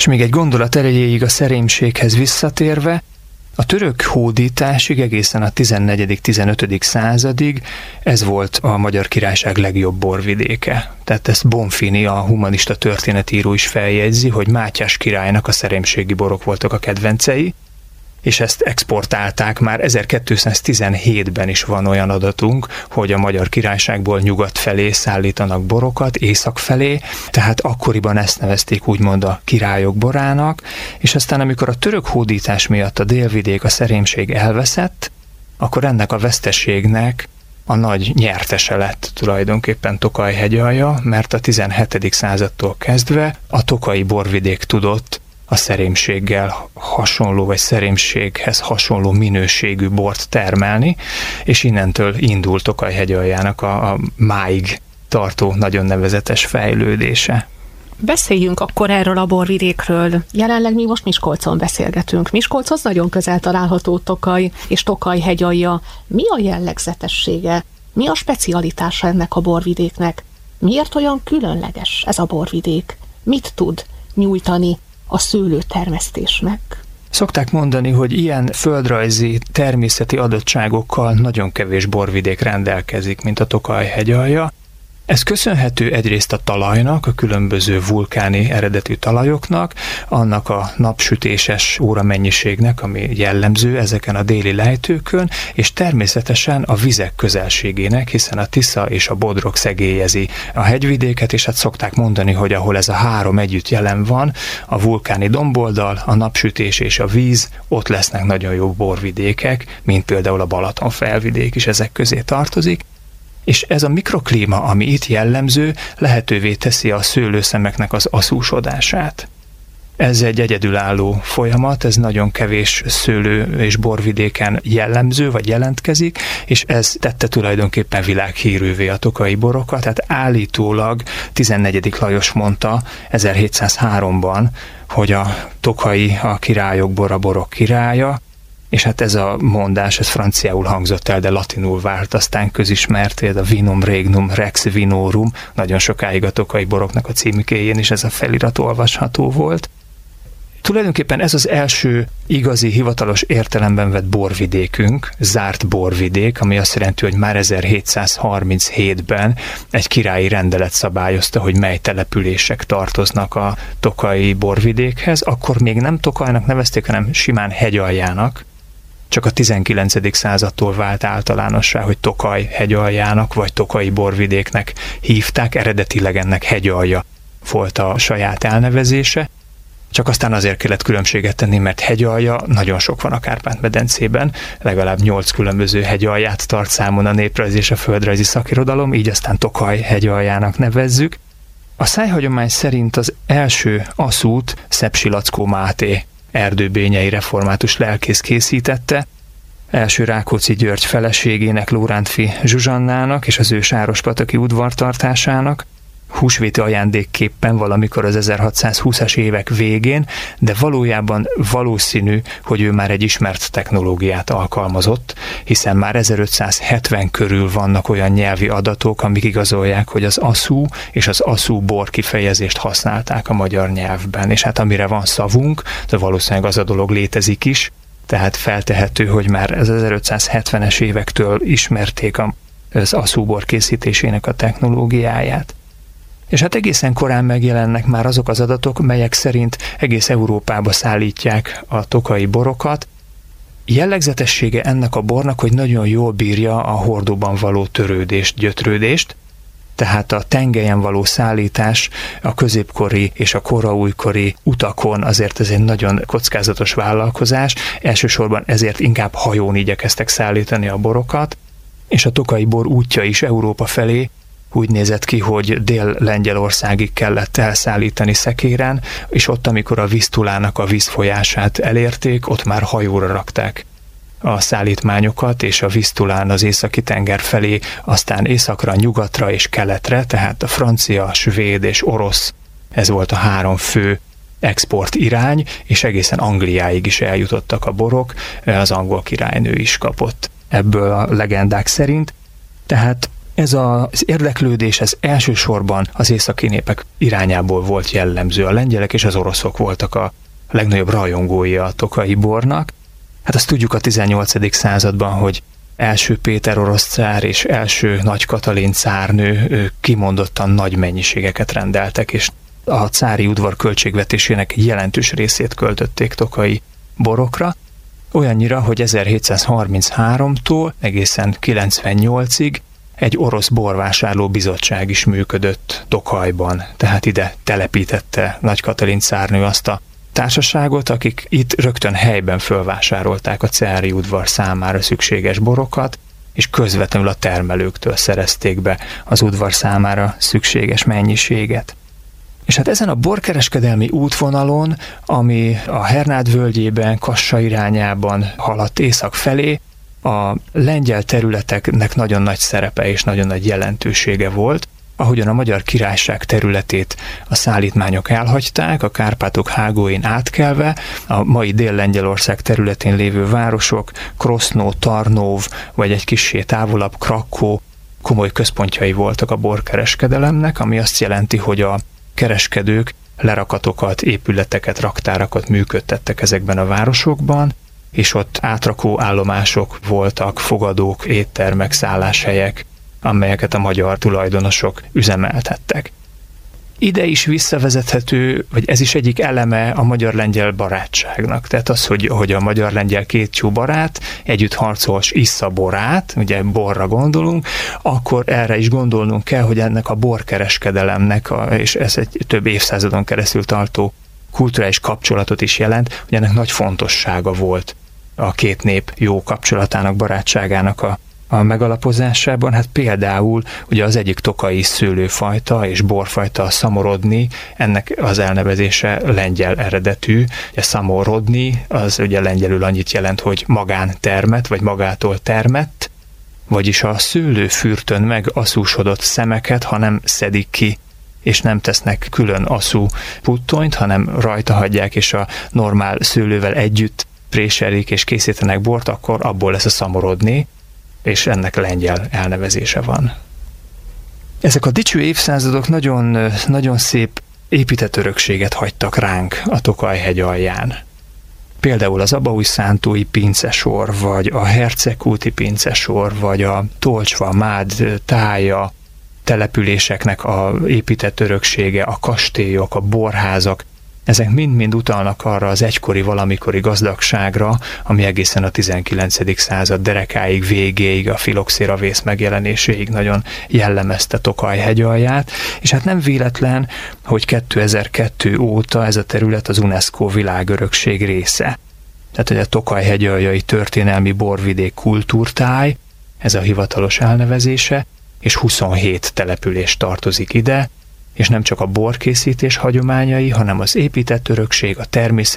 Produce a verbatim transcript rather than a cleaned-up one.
És még egy gondolat erejéig a szerémséghez visszatérve, a török hódításig egészen a tizennegyedik-tizenötödik századig ez volt a Magyar Királyság legjobb borvidéke. Tehát ezt Bonfini, a humanista történetíró is feljegyzi, hogy Mátyás királynak a szerémségi borok voltak a kedvencei, és ezt exportálták már ezerkétszáztizenhétben is van olyan adatunk, hogy a Magyar Királyságból nyugat felé szállítanak borokat, észak felé, tehát akkoriban ezt nevezték úgymond a királyok borának, és aztán amikor a török hódítás miatt a délvidék, a szerémség elveszett, akkor ennek a veszteségnek a nagy nyertese lett tulajdonképpen Tokaj hegyalja, mert a tizenhetedik századtól kezdve a tokaji borvidék tudott a szerémséggel hasonló, vagy szerémséghez hasonló minőségű bort termelni, és innentől indult Tokaj hegyaljának a, a máig tartó nagyon nevezetes fejlődése. Beszéljünk akkor erről a borvidékről. Jelenleg mi most Miskolcon beszélgetünk. Miskolchoz nagyon közel található Tokaj és Tokaj hegyalja. Mi a jellegzetessége? Mi a specialitása ennek a borvidéknek? Miért olyan különleges ez a borvidék? Mit tud nyújtani a szőlőtermesztésnek? Szokták mondani, hogy ilyen földrajzi, természeti adottságokkal nagyon kevés borvidék rendelkezik, mint a Tokaj hegyalja. Ez köszönhető egyrészt a talajnak, a különböző vulkáni eredetű talajoknak, annak a napsütéses óramennyiségnek, ami jellemző ezeken a déli lejtőkön, és természetesen a vizek közelségének, hiszen a Tisza és a Bodrog szegélyezi a hegyvidéket, és hát szokták mondani, hogy ahol ez a három együtt jelen van, a vulkáni domboldal, a napsütés és a víz, ott lesznek nagyon jó borvidékek, mint például a Balaton felvidék is ezek közé tartozik. És ez a mikroklíma, ami itt jellemző, lehetővé teszi a szőlőszemeknek az aszúsodását. Ez egy egyedülálló folyamat, ez nagyon kevés szőlő- és borvidéken jellemző, vagy jelentkezik, és ez tette tulajdonképpen világhírűvé a tokaji borokat, tehát állítólag tizennegyedik Lajos mondta ezerhétszázháromban, hogy a tokaji a királyok bora, borok királya, és hát ez a mondás, ez franciául hangzott el, de latinul vált aztán közismerté, a vinum regnum rex vinorum, nagyon sokáig a tokaji boroknak a címkéjén is ez a felirat olvasható volt. Tulajdonképpen ez az első igazi, hivatalos értelemben vett borvidékünk, zárt borvidék, ami azt jelenti, hogy már ezerhétszázharminchétben egy királyi rendelet szabályozta, hogy mely települések tartoznak a tokaji borvidékhez, akkor még nem Tokajnak nevezték, hanem simán hegyaljának. Csak a tizenkilencedik századtól vált általánossá, hogy Tokaj hegyaljának vagy tokaji borvidéknek hívták, eredetileg ennek hegyalja volt a saját elnevezése, csak aztán azért kellett különbséget tenni, mert hegyalja nagyon sok van a Kárpát-medencében, legalább nyolc különböző hegyalját tart számon a néprajzi és a földrajzi szakirodalom, így aztán Tokaj hegyaljának nevezzük. A szájhagyomány szerint az első aszút Szepsi Lackó Máté erdőbényei református lelkész készítette, első Rákóczi György feleségének, Lórántfi Zsuzsannának és az ő sárospataki udvartartásának, húsvéti ajándékképpen valamikor az ezerhatszázhúszas évek végén, de valójában valószínű, hogy ő már egy ismert technológiát alkalmazott, hiszen már ezerötszázhetven körül vannak olyan nyelvi adatok, amik igazolják, hogy az aszú és az aszú bor kifejezést használták a magyar nyelvben, és hát amire van szavunk, de valószínűleg az a dolog létezik is, tehát feltehető, hogy már az ezerötszázhetvenes évektől ismerték az aszúbor készítésének a technológiáját. És hát egészen korán megjelennek már azok az adatok, melyek szerint egész Európába szállítják a tokaji borokat. Jellegzetessége ennek a bornak, hogy nagyon jól bírja a hordóban való törődést, gyötrődést, tehát a tengelyen való szállítás a középkori és a koraújkori utakon azért ez egy nagyon kockázatos vállalkozás, elsősorban ezért inkább hajón igyekeztek szállítani a borokat, és a tokaji bor útja is Európa felé úgy nézett ki, hogy Dél-Lengyelországig kellett elszállítani szekéren, és ott, amikor a Visztulának a vízfolyását elérték, ott már hajóra rakták a szállítmányokat, és a Visztulán az északi tenger felé, aztán északra, nyugatra és keletre, tehát a francia, svéd és orosz, ez volt a három fő export irány, és egészen Angliáig is eljutottak a borok, az angol királynő is kapott ebből a legendák szerint. Tehát Ez az érdeklődés, ez elsősorban az északi népek irányából volt jellemző. A lengyelek és az oroszok voltak a legnagyobb rajongói a tokaji bornak. Hát azt tudjuk a tizennyolcadik században, hogy első Péter orosz cár és első Nagy Katalin cárnő ők kimondottan nagy mennyiségeket rendeltek, és a cári udvar költségvetésének jelentős részét költötték tokaji borokra, olyannyira, hogy ezerhétszázharmincháromtól egészen kilencvennyolcig egy orosz borvásárló bizottság is működött Tokajban, tehát ide telepítette Nagy Katalin cárnő azt a társaságot, akik itt rögtön helyben fölvásárolták a cári udvar számára szükséges borokat, és közvetlenül a termelőktől szerezték be az udvar számára szükséges mennyiséget. És hát ezen a borkereskedelmi útvonalon, ami a Hernád völgyében, Kassa irányában haladt észak felé, a lengyel területeknek nagyon nagy szerepe és nagyon nagy jelentősége volt, ahogyan a Magyar Királyság területét a szállítmányok elhagyták, a Kárpátok hágóin átkelve, a mai Dél-Lengyelország területén lévő városok, Krosznó, Tarnów, vagy egy kissé távolabb Krakkó komoly központjai voltak a borkereskedelemnek, ami azt jelenti, hogy a kereskedők lerakatokat, épületeket, raktárakat működtettek ezekben a városokban, és ott átrakó állomások voltak, fogadók, éttermek, szálláshelyek, amelyeket a magyar tulajdonosok üzemeltettek. Ide is visszavezethető, vagy ez is egyik eleme a magyar-lengyel barátságnak. Tehát az, hogy, hogy a magyar-lengyel két jó barát együtt harcol, és issza borát, ugye borra gondolunk, akkor erre is gondolnunk kell, hogy ennek a borkereskedelemnek, a, és ez egy több évszázadon keresztül tartó kulturális kapcsolatot is jelent, hogy ennek nagy fontossága volt a két nép jó kapcsolatának, barátságának a a megalapozásában. Hát például ugye az egyik tokaji szőlőfajta és borfajta a szamorodni, ennek az elnevezése lengyel eredetű. Ugye szamorodni az ugye lengyelül annyit jelent, hogy magántermet, vagy magától termett, vagyis a szőlőfürtön meg aszúsodott szemeket, ha nem szedik ki, és nem tesznek külön aszú puttonyt, hanem rajta hagyják, és a normál szőlővel együtt préselik és készítenek bort, akkor abból lesz a szamorodni, és ennek lengyel elnevezése van. Ezek a dicső évszázadok nagyon, nagyon szép épített örökséget hagytak ránk a Tokaj-hegy alján. Például az abaújszántói pincesor, vagy a hercegkúti pincesor, vagy a Tolcsva, Mád, Tája településeknek a épített öröksége, a kastélyok, a borházak, ezek mind-mind utalnak arra az egykori, valamikori gazdagságra, ami egészen a tizenkilencedik század derekáig, végéig, a filoxéra vész megjelenéséig nagyon jellemezte Tokaj-hegy alját, és hát nem véletlen, hogy kétezer-kettő óta ez a terület az UNESCO világörökség része. Tehát, hogy a Tokaj-hegy aljai történelmi borvidék kultúrtáj, ez a hivatalos elnevezése, és huszonhét település tartozik ide, és nem csak a borkészítés hagyományai, hanem az épített örökség, a természet